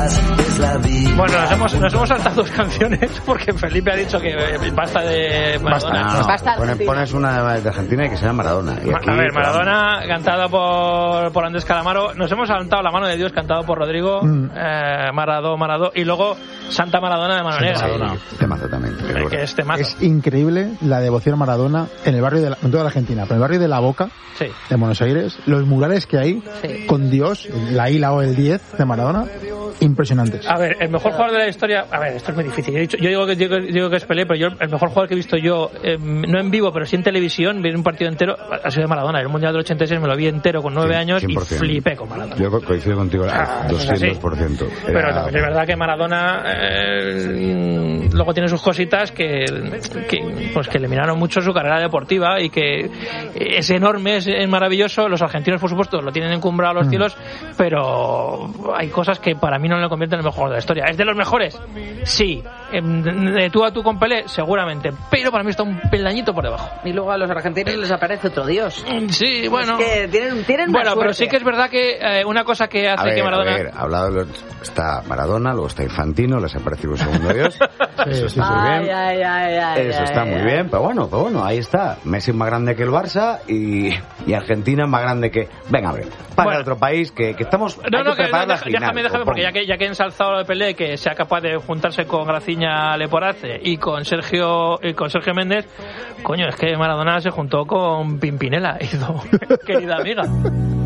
Bueno, nos hemos saltado 2 canciones porque Felipe ha dicho que basta de Maradona. Basta. Pones una de Argentina y que se llama Maradona. Y aquí, a ver, Maradona, cantada por Andrés Calamaro. Nos hemos saltado La mano de Dios, cantado por Rodrigo. Maradó. Y luego Santa Maradona de Mano Negra. Temazo también. Que es temazo. Es increíble la devoción a Maradona en el barrio en toda la Argentina, pero en el barrio de La Boca, de Buenos Aires, los murales que hay con Dios, la I, la O, el 10 de Maradona, impresionantes. A ver, el mejor jugador de la historia, a ver, esto es muy difícil. Yo digo que es Pelé, pero el mejor jugador que he visto yo, no en vivo, pero sí en televisión, vi un partido entero, ha sido de Maradona. El Mundial del 86 me lo vi entero con 9 años 100%. Y flipé con Maradona. Yo coincido contigo, 200%. Pero también es verdad que Maradona luego tiene sus cositas que eliminaron mucho su carrera deportiva y que es enorme, es maravilloso. Los argentinos, por supuesto, lo tienen encumbrado a los cielos, pero hay cosas que para mí no le convierten en el mejor jugador de la historia. ¿Es de los mejores? Sí. ¿De tú a tú con Pelé? Seguramente. Pero para mí está un peldañito por debajo. Y luego a los argentinos les aparece otro Dios. Sí, bueno. Es que tienen bueno, más pero sí que es verdad que una cosa que hace que Maradona... está Maradona, luego está Infantino, les aparece un segundo Dios. Eso está muy bien. Eso está muy bien, pero bueno, ahí está. Messi es más grande que el Barça y Argentina es más grande que... Venga, a ver, para otro país que estamos... Déjame, porque ya que he ensalzado lo de Pelé, que sea capaz de juntarse con Graciña Leporace y con Sergio Méndez, coño, es que Maradona se juntó con Pimpinela, querida amiga.